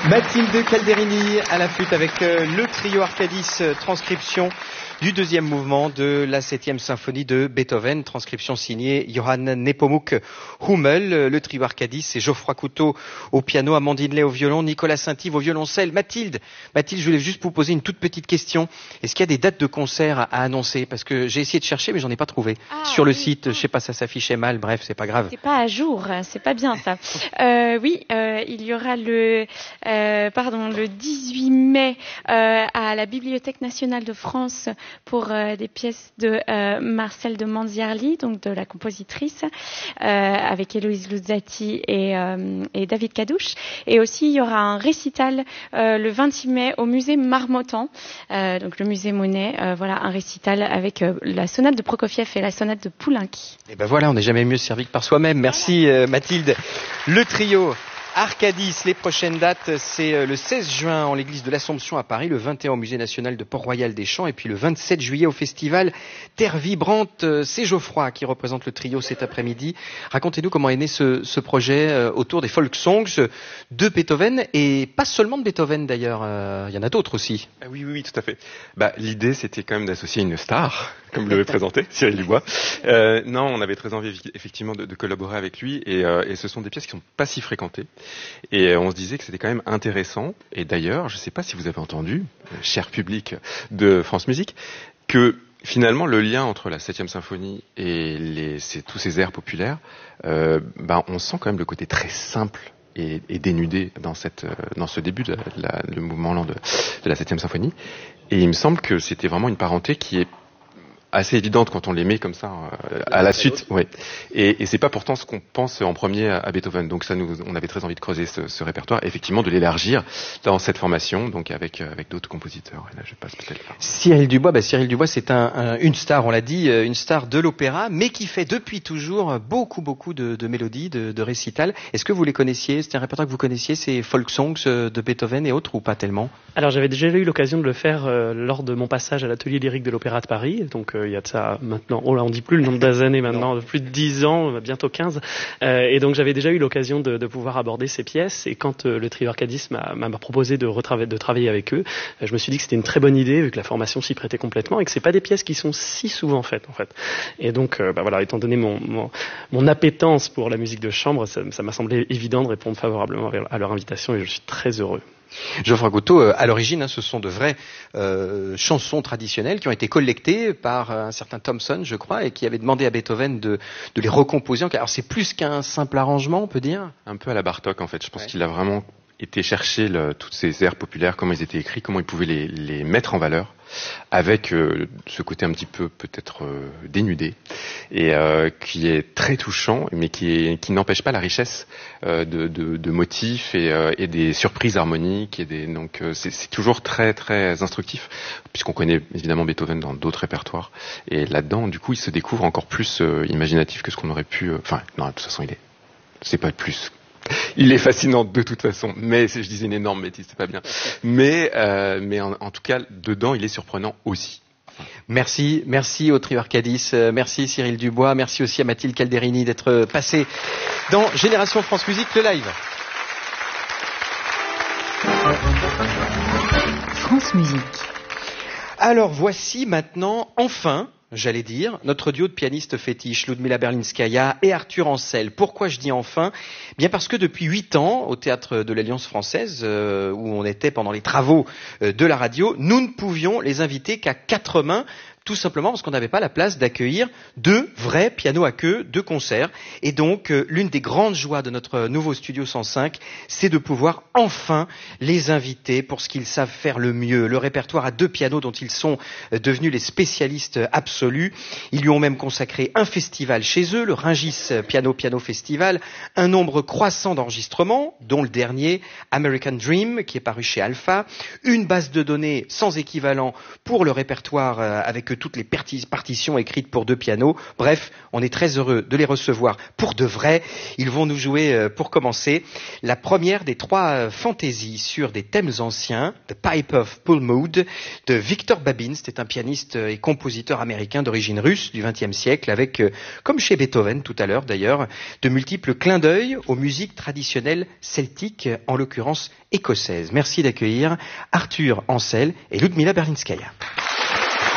Mathilde Calderini à la flûte avec le trio Arcadis, transcription du deuxième mouvement de la 7e symphonie de Beethoven, transcription signée Johann Nepomuk Hummel. Le trio Arcadis, c'est Geoffroy Couteau au piano, Amandine Lay au violon, Nicolas Saint-Yves au violoncelle. Mathilde, je voulais juste vous poser une toute petite question. Est-ce qu'il y a des dates de concert à annoncer? Parce que j'ai essayé de chercher, mais j'en ai pas trouvé. Sur le site, je sais pas, ça s'affichait mal, bref, c'est pas grave. C'est pas à jour, c'est pas bien ça. Il y aura le 18 mai à la Bibliothèque nationale de France pour des pièces de Marcel de Manziarly, donc de la compositrice, avec Héloïse Luzzati et David Cadouche. Et aussi, il y aura un récital le 26 mai au musée Marmottan, donc le musée Monet. Un récital avec la sonate de Prokofiev et la sonate de Poulenc. Et ben voilà, on n'est jamais mieux servi que par soi-même. Merci Mathilde. Le trio Arcadis, les prochaines dates, c'est le 16 juin en l'église de l'Assomption à Paris, le 21 au musée national de Port-Royal des Champs et puis le 27 juillet au festival Terre Vibrante. C'est Geoffroy qui représente le trio cet après-midi. Racontez-nous comment est né ce projet autour des folk songs de Beethoven et pas seulement de Beethoven d'ailleurs, il y en a d'autres aussi. Oui, tout à fait. L'idée c'était quand même d'associer une star, comme vous l'avez présenté, Cyril Dubois. Non, on avait très envie effectivement de collaborer avec lui et ce sont des pièces qui sont pas si fréquentées. Et on se disait que c'était quand même intéressant. Et d'ailleurs, je ne sais pas si vous avez entendu, cher public de France Musique, que finalement le lien entre la 7e symphonie et tous ces airs populaires, on sent quand même le côté très simple et dénudé dans ce début le mouvement lent de la 7e symphonie. Et il me semble que c'était vraiment une parenté qui est assez évidente quand on les met comme ça à la suite. Oui. Et c'est pas pourtant ce qu'on pense en premier à Beethoven. Donc on avait très envie de creuser ce répertoire, effectivement de l'élargir dans cette formation, donc avec d'autres compositeurs. Et là, je passe peut-être là. Cyril Dubois, c'est une star, on l'a dit, une star de l'opéra, mais qui fait depuis toujours beaucoup de mélodies, de récitals. Est-ce que vous les connaissiez? C'était un répertoire que vous connaissiez, ces folk songs de Beethoven et autres, ou pas tellement? Alors j'avais déjà eu l'occasion de le faire lors de mon passage à l'atelier lyrique de l'Opéra de Paris, donc il y a de ça maintenant, on dit plus le nombre d'années maintenant, plus de 10 ans, bientôt 15, et donc j'avais déjà eu l'occasion de pouvoir aborder ces pièces, et quand le trio Arcadis m'a proposé de travailler avec eux, je me suis dit que c'était une très bonne idée, vu que la formation s'y prêtait complètement, et que c'est pas des pièces qui sont si souvent faites, en fait. Et donc, étant donné mon appétence pour la musique de chambre, ça m'a semblé évident de répondre favorablement à leur invitation, et je suis très heureux. Geoffroy Couteau, à l'origine, ce sont de vraies chansons traditionnelles qui ont été collectées par un certain Thomson, je crois, et qui avait demandé à Beethoven de les recomposer. Alors c'est plus qu'un simple arrangement, on peut dire. Un peu à la Bartók, en fait. Je pense qu'il a vraiment été chercher toutes ces airs populaires, comment ils étaient écrits, comment il pouvait les mettre en valeur, avec ce côté un petit peu peut-être dénudé, et qui est très touchant, mais qui n'empêche pas la richesse de motifs et des surprises harmoniques. Donc c'est toujours très très instructif, puisqu'on connaît évidemment Beethoven dans d'autres répertoires, et là-dedans, du coup, il se découvre encore plus imaginatif que ce qu'on aurait pu. Non, de toute façon, c'est pas plus. Il est fascinant de toute façon, mais je disais une énorme bêtise, c'est pas bien. Mais en tout cas, dedans, il est surprenant aussi. Merci au trio Arcadis, merci Cyril Dubois, merci aussi à Mathilde Calderini d'être passée dans Génération France Musique, le live. France Musique. Alors voici maintenant, enfin, j'allais dire, notre duo de pianistes fétiches, Ludmila Berlinskaya et Arthur Ancel. Pourquoi je dis enfin? Bien parce que depuis 8 ans, au Théâtre de l'Alliance française, où on était pendant les travaux de la radio, nous ne pouvions les inviter qu'à 4 mains, tout simplement parce qu'on n'avait pas la place d'accueillir 2 vrais pianos à queue de concert. Et donc, l'une des grandes joies de notre nouveau Studio 105, c'est de pouvoir enfin les inviter pour ce qu'ils savent faire le mieux. Le répertoire à 2 pianos dont ils sont devenus les spécialistes absolus. Ils lui ont même consacré un festival chez eux, le Rungis Piano Festival, un nombre croissant d'enregistrements, dont le dernier, American Dream, qui est paru chez Alpha, une base de données sans équivalent pour le répertoire avec toutes les partitions écrites pour 2 pianos. Bref, on est très heureux de les recevoir pour de vrai. Ils vont nous jouer, pour commencer, la première des 3 fantaisies sur des thèmes anciens, The Pipe of Pulmood, de Victor Babin. C'était un pianiste et compositeur américain d'origine russe du XXe siècle, avec, comme chez Beethoven tout à l'heure d'ailleurs, de multiples clins d'œil aux musiques traditionnelles celtiques, en l'occurrence écossaises. Merci d'accueillir Arthur Ancel et Ludmila Berlinskaya.